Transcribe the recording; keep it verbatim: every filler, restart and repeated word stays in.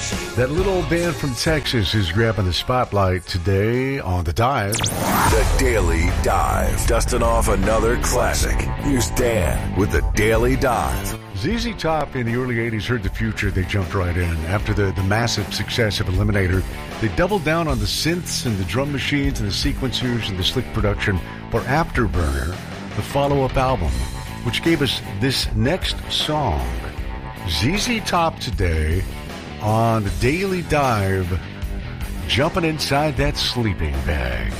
That little band from Texas is grabbing the spotlight today on The Dive. The Daily Dive. Dusting off another classic. Here's Dan with The Daily Dive. Z Z Top in the early eighties heard the future. They jumped right in. After the, the massive success of Eliminator, they doubled down on the synths and the drum machines and the sequencers and the slick production for Afterburner, the follow-up album, which gave us this next song. Z Z Top today on The Daily Dive, jumping inside that sleeping bag.